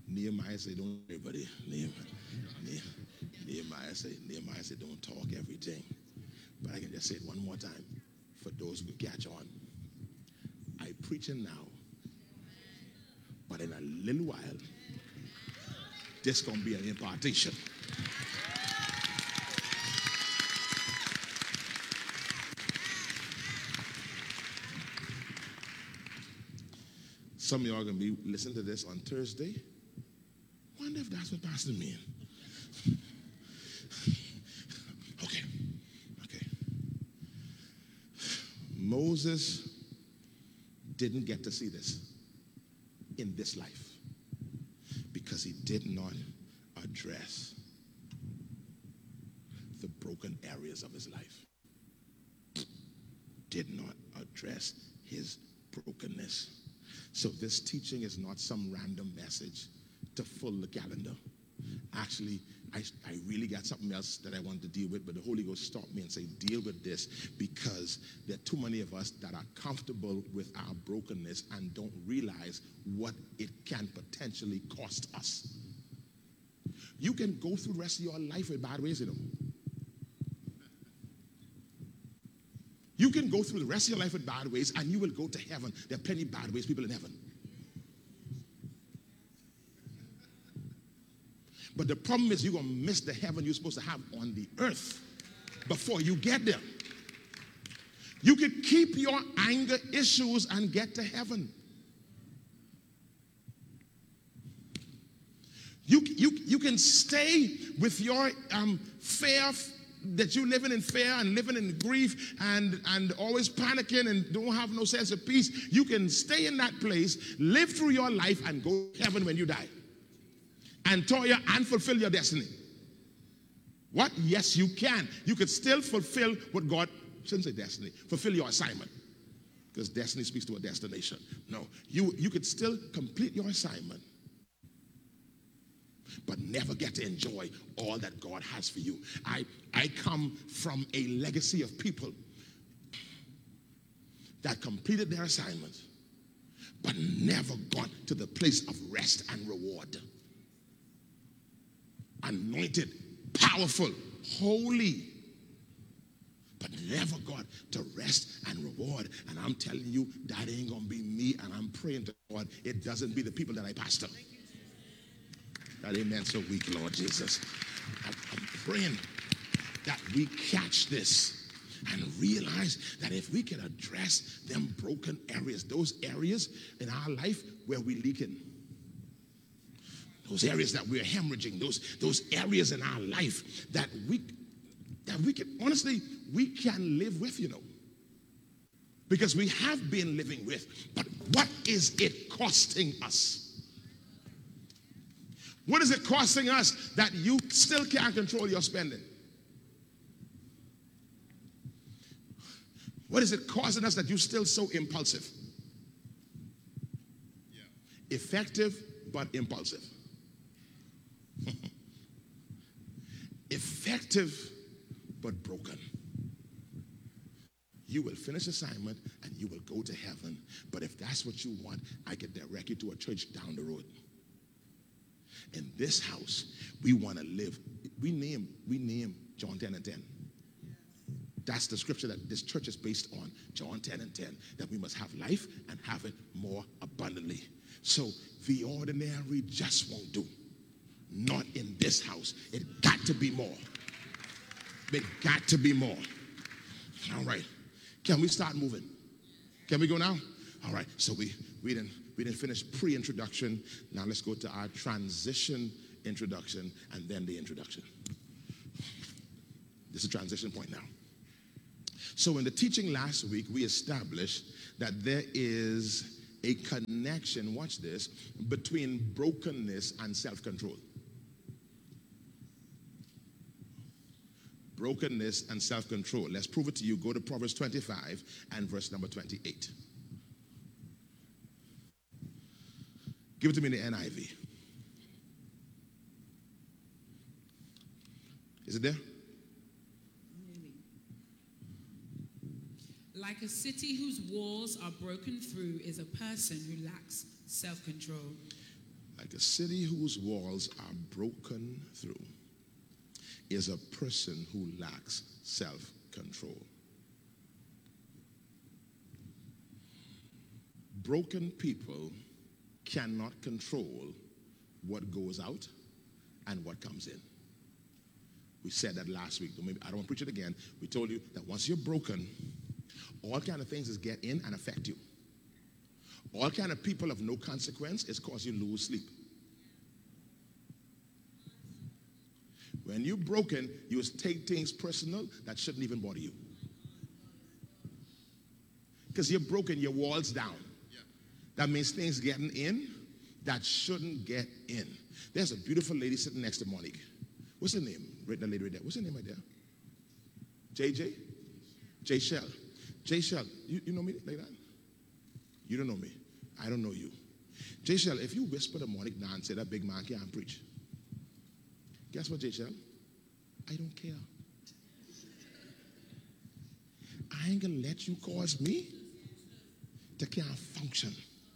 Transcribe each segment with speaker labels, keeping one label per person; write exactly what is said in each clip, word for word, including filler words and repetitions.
Speaker 1: Nehemiah said, don't everybody. Nehemiah, Nehemiah said, Nehemiah said, don't talk everything. But I can just say it one more time for those who catch on. I preaching now, but in a little while, this gonna be an impartation. Some of y'all gonna be listening to this on Thursday. Wonder if that's what Pastor mean. Okay, okay. Moses didn't get to see this in this life because he did not address the broken areas of his life. Did not address his brokenness. So this teaching is not some random message to fill the calendar. Actually, I, I really got something else that I wanted to deal with, but the Holy Ghost stopped me and said, deal with this, because there are too many of us that are comfortable with our brokenness and don't realize what it can potentially cost us. You can go through the rest of your life with bad ways, you know. You can go through the rest of your life with bad ways and you will go to heaven. There are plenty of bad ways people in heaven. But the problem is you're going to miss the heaven you're supposed to have on the earth before you get there. You could keep your anger issues and get to heaven. You, you, you can stay with your um, fear that you're living in fear and living in grief and, and always panicking and don't have no sense of peace. You can stay in that place, live through your life, and go to heaven when you die. And toil and fulfill your destiny. What? Yes, you can. You could still fulfill what God, shouldn't say destiny, fulfill your assignment. Because destiny speaks to a destination. No, you, you could still complete your assignment, but never get to enjoy all that God has for you. I, I come from a legacy of people that completed their assignments, but never got to the place of rest and reward. Anointed, powerful, holy, but never got to rest and reward. And I'm telling you, that ain't going to be me, and I'm praying to God it doesn't be the people that I pastor. That amen so weak, Lord Jesus. I'm praying that we catch this and realize that if we can address them broken areas, those areas in our life where we're leaking, those areas that we're hemorrhaging, those, those areas in our life that we, that we can, honestly, we can live with, you know. Because we have been living with, but what is it costing us? What is it costing us that you still can't control your spending? What is it costing us that you're still so impulsive? Yeah. Effective, but impulsive. Effective, but broken. You will finish assignment and you will go to heaven. But if that's what you want, I can direct you to a church down the road. In this house, we want to live. We name, we name John ten and ten. That's the scripture that this church is based on, John ten and ten, that we must have life and have it more abundantly. So the ordinary just won't do. Not in this house. It got to be more. It got to be more. All right. Can we start moving? Can we go now? All right. So we, we didn't we didn't finish pre-introduction. Now let's go to our transition introduction and then the introduction. This is a transition point now. So in the teaching last week, we established that there is a connection, watch this, between brokenness and self-control. Brokenness and self-control. Let's prove it to you. Go to Proverbs twenty-five and verse number twenty-eight. Give it to me in the N I V. Is it there?
Speaker 2: Like a city whose walls are broken through is a person who lacks self-control.
Speaker 1: Like a city whose walls are broken through is a person who lacks self-control. Broken people cannot control what goes out and what comes in. We said that last week. Maybe I don't want to preach it again. We told you that once you're broken, all kind of things is get in and affect you. All kind of people of no consequence is cause you lose sleep. When you're broken, you take things personal that shouldn't even bother you. Because you're broken, your wall's down. That means things getting in that shouldn't get in. There's a beautiful lady sitting next to Monique. What's her name? Right, the lady right there. What's her name right there? J J? J Shell. J Shell, you, you know me like that? You don't know me. I don't know you. J Shell, if you whisper to Monique now and say that big man can't preach, guess what, J Shell? I don't care. I ain't gonna let you cause me to can't function.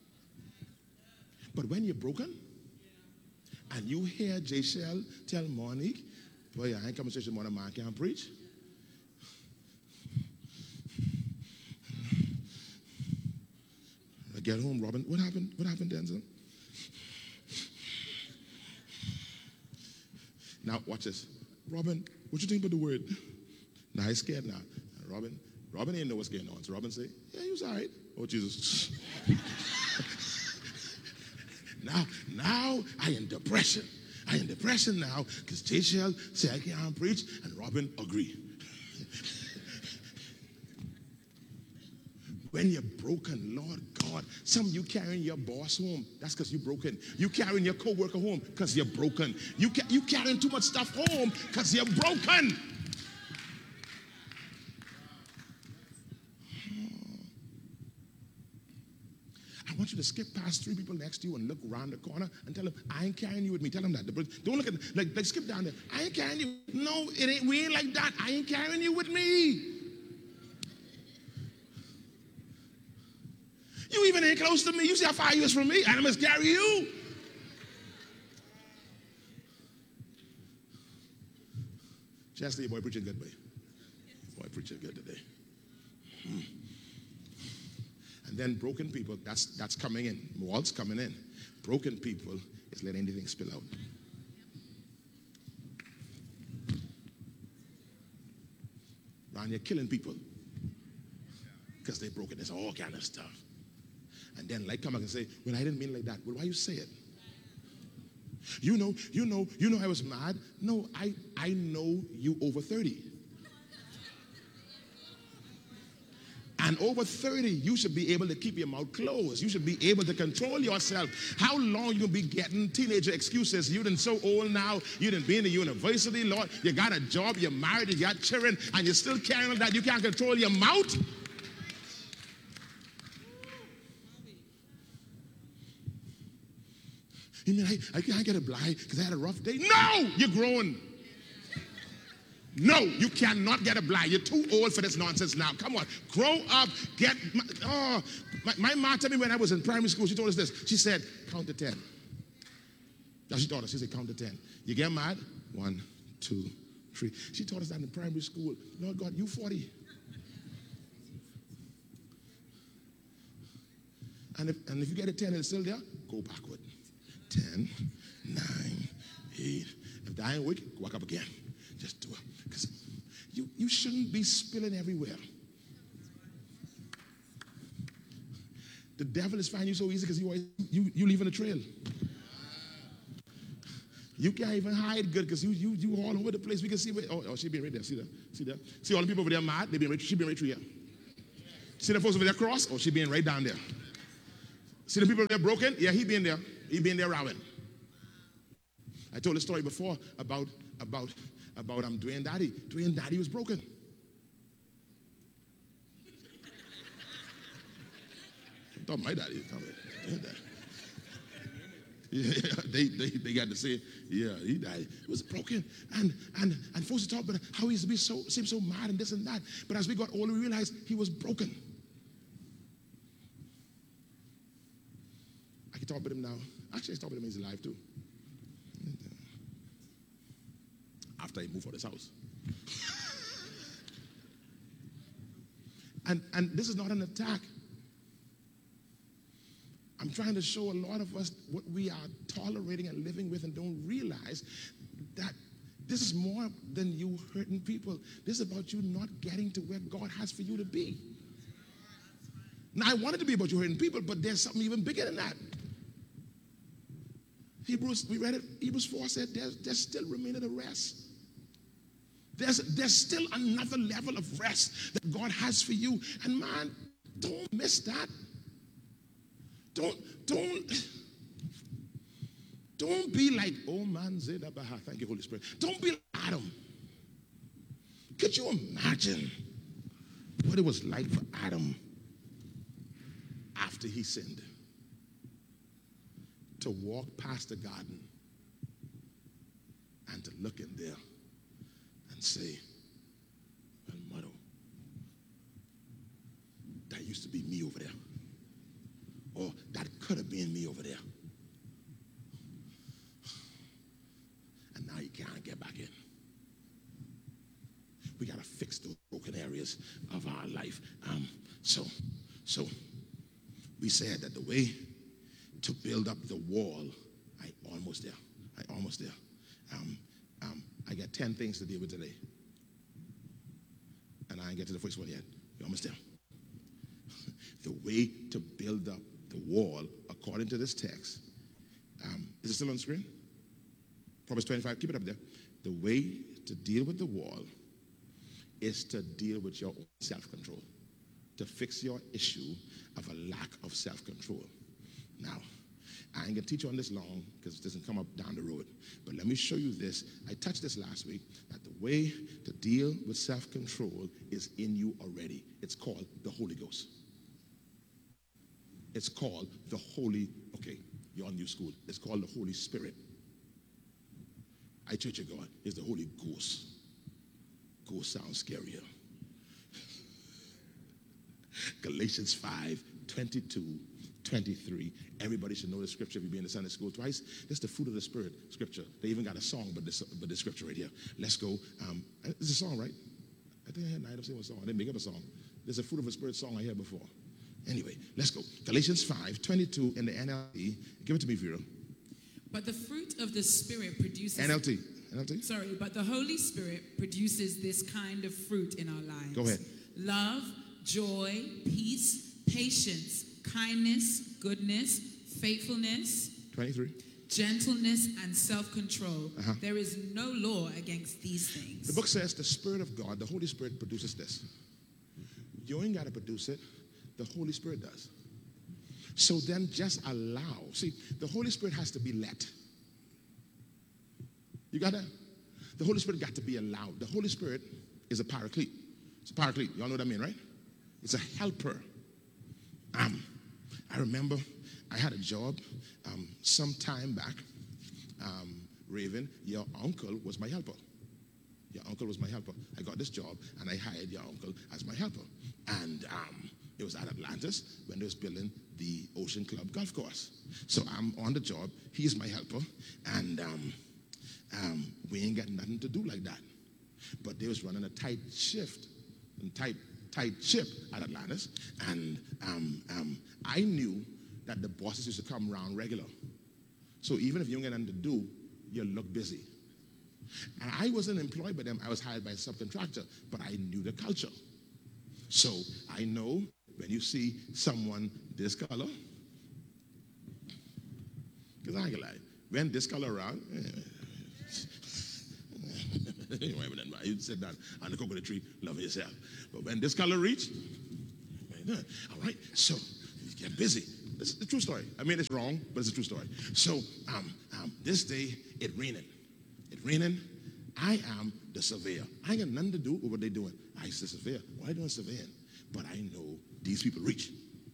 Speaker 1: But when you're broken, and you hear J Shell tell Monique, boy, I ain't coming to church tomorrow, man can't preach. I get home, Robin, what happened? What happened, Denzel? Now, watch this. Robin, what you think about the word? Now, he's scared now. Robin, Robin ain't know what's going on. So Robin say, yeah, he was all right. Oh, Jesus. Now, now I in depression. I in depression now because J Shell said I can't preach and Robin agree. When you're broken, Lord God, some of you carrying your boss home, that's because you're broken. You carrying your co-worker home because you're broken. You, ca- you carrying too much stuff home because you're broken. I want you to skip past three people next to you and look around the corner and tell them, I ain't carrying you with me. Tell them that. Don't look at them. Like, like skip down there. I ain't carrying you. No, it ain't. We ain't like that. I ain't carrying you with me. You even ain't close to me. You see how far you is from me. I must carry you. Chastity, boy, preaching good, boy. Boy, preaching good today. Hmm. And then broken people, that's that's coming in. Walls coming in. Broken people is letting anything spill out. And you're killing people because they're broken. There's all kind of stuff. And then like come back and say, well, I didn't mean like that. Well, why you say it? You know, you know, you know I was mad. No, I, I know you over thirty. And over thirty, you should be able to keep your mouth closed. You should be able to control yourself. How long you gonna be getting teenager excuses? You done so old now. You done been in the university, Lord. You got a job, you're married, you got children, and you're still carrying on that. You can't control your mouth. You mean I, I can't get a blind because I had a rough day? No, you're grown. No, you cannot get a blind. You're too old for this nonsense now. Come on, grow up. Get. My, oh, my, my mom told me when I was in primary school. She told us this. She said, "Count to ten." Now she taught us. She said, "Count to ten." You get mad? One, two, three. She taught us that in primary school. Lord God, you forty. And if and if you get a ten and it's still there, go backward. Ten, nine, eight. If that ain't wicked, walk up again. Just do it. Because you, you shouldn't be spilling everywhere. The devil is finding you so easy because you, always, you, you leaving a trail. You can't even hide good because you, you, you all over the place. We can see where, oh, oh, she being right there. See that? See that? See all the people over there mad? They being right, she being right through here. See the folks over there cross? Oh, she being right down there. See the people over there broken? Yeah, he being there. He being there rowing. I told a story before about, about, about um, Dwayne Daddy. Dwayne Daddy was broken. I thought my daddy. Yeah, they, they, they got to say, yeah, he died. He was broken. And and and folks talk about how he used to be so, seem so mad and this and that. But as we got older, we realized he was broken. I can talk with him now. Actually, I talk with him, he's alive too. After he moved out of his house. and, and this is not an attack. I'm trying to show a lot of us what we are tolerating and living with and don't realize that this is more than you hurting people. This is about you not getting to where God has for you to be. Now, I want it to be about you hurting people, but there's something even bigger than that. Hebrews, we read it, Hebrews four said there's, there's still remaining a rest. There's, there's still another level of rest that God has for you. And man, don't miss that. Don't, don't, don't be like, oh man, Zedabaha. Thank you, Holy Spirit. Don't be like Adam. Could you imagine what it was like for Adam after he sinned? To walk past the garden and to look in there and say, well, mother, that used to be me over there. Or that could have been me over there. And now you can't get back in. We got to fix those broken areas of our life. Um, so, so we said that the way to build up the wall, I almost there. I almost there. Um, um, I got ten things to deal with today. And I ain't get to the first one yet. You're almost there. The way to build up the wall, according to this text, um, is it still on the screen? Proverbs twenty-five, keep it up there. The way to deal with the wall is to deal with your own self-control, to fix your issue of a lack of self-control. Now, I ain't gonna teach you on this long because it doesn't come up down the road, but let me show you this. I touched this last week, that the way to deal with self-control is in you already. It's called the Holy Ghost. It's called the Holy, okay, you're on new school. It's called the Holy Spirit. I Church of God is the Holy Ghost. Ghost sounds scarier. Galatians five, twenty-two, twenty-three. Everybody should know the scripture if you've been in the Sunday school twice. This is the fruit of the Spirit scripture. They even got a song, but this, but this scripture right here. Let's go. Um, it's a song, right? I think I had night of a song. I didn't make up a song. There's a fruit of the Spirit song I heard before. Anyway, let's go. Galatians five, twenty-two in the N L T. Give it to me, Vera.
Speaker 2: But the fruit of the Spirit produces...
Speaker 1: N L T. N L T?
Speaker 2: Sorry, but the Holy Spirit produces this kind of fruit in our lives.
Speaker 1: Go ahead.
Speaker 2: Love, joy, peace, patience, kindness, goodness, faithfulness,
Speaker 1: twenty-three.
Speaker 2: Gentleness, and self-control.
Speaker 1: Uh-huh.
Speaker 2: There is no law against these things.
Speaker 1: The book says the Spirit of God, the Holy Spirit produces this. You ain't got to produce it. The Holy Spirit does. So then just allow. See, the Holy Spirit has to be let. You got that? The Holy Spirit got to be allowed. The Holy Spirit is a paraclete. It's a paraclete. Y'all know what I mean, right? It's a helper. Um, I remember I had a job um, some time back. Um, Raven, your uncle was my helper. Your uncle was my helper. I got this job, and I hired your uncle as my helper. And um, it was at Atlantis when they was building the Ocean Club golf course. So I'm on the job. He's my helper. And um, um, we ain't got nothing to do like that. But they was running a tight shift, and tight, tight ship at Atlantis. And um, um, I knew that the bosses used to come around regular. So even if you don't get nothing to do, you look busy. And I wasn't employed by them. I was hired by a subcontractor, but I knew the culture. So I know when you see someone this color, because I ain't gonna lie, when this color around, you sit down on the coconut tree, love yourself. But when this color reach, all right, so you get busy. It's a true story. I mean, it's wrong, but it's a true story. So um, um, this day, it raining. It raining. I am the surveyor. I ain't got nothing to do with what they doing. I said, surveyor. Why are you doing surveying? But I know these people reach.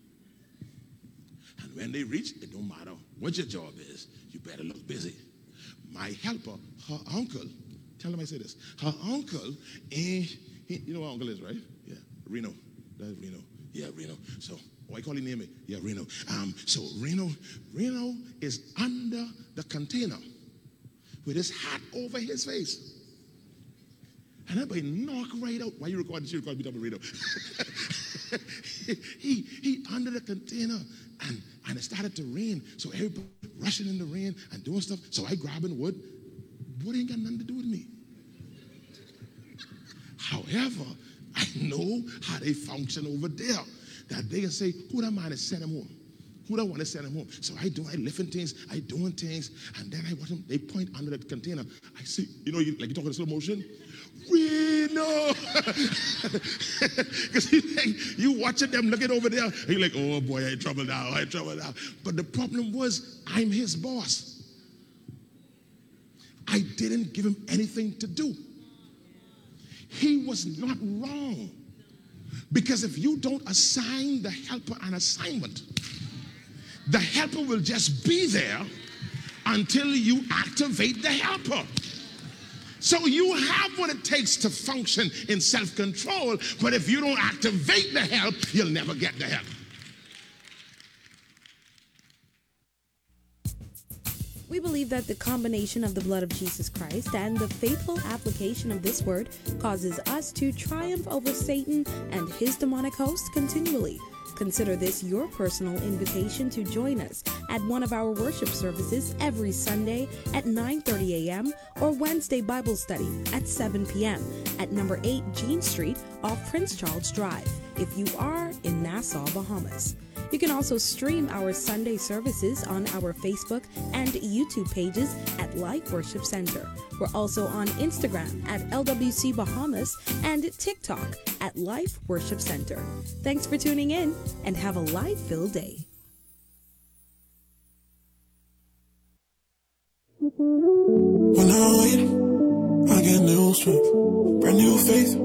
Speaker 1: And when they reach, it don't matter what your job is. You better look busy. My helper, her uncle, tell them I say this. Her uncle, eh, he, you know what uncle is, right? Yeah, Reno. That's Reno. Yeah, Reno. So Oh, I call his name. Yeah, Reno. Um, so Reno, Reno is under the container with his hat over his face. And everybody knock right out. Why you recording? She recorded me up Reno. he he under the container, and, and it started to rain. So everybody rushing in the rain and doing stuff. So I grabbing wood. Wood ain't got nothing to do with me. However, I know how they function over there. That they can say, who that man is send him home? Who that want to send him home? So I do, I lifting things, I doing things, and then I watch them, they point under the container. I see, you know, you, like you talking in slow motion? Reno! Because you, you watching them looking over there, and you're like, oh boy, I in trouble now, I in trouble now. But the problem was, I'm his boss. I didn't give him anything to do. He was not wrong. Because if you don't assign the helper an assignment, the helper will just be there until you activate the helper. So you have what it takes to function in self-control, but if you don't activate the help, you'll never get the help.
Speaker 3: We believe that the combination of the blood of Jesus Christ and the faithful application of this word causes us to triumph over Satan and his demonic hosts continually. Consider this your personal invitation to join us at one of our worship services every Sunday at nine thirty a.m. or Wednesday Bible study at seven p.m. at number eight Jean Street off Prince Charles Drive if you are in Nassau, Bahamas. You can also stream our Sunday services on our Facebook and YouTube pages at Life Worship Center. We're also on Instagram at L W C Bahamas and TikTok at Life Worship Center. Thanks for tuning in and have a life-filled day.
Speaker 4: When I wait, I get new strength, brand new faith.